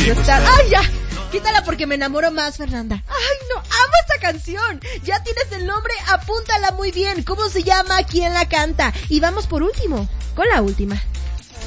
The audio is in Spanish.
estar. ¡Ay, ya! Quítala porque me enamoro más, Fernanda. ¡Ay, no! ¡Amo esta canción! Ya tienes el nombre, apúntala muy bien. ¿Cómo se llama? ¿Quién la canta? Y vamos por último, con la última.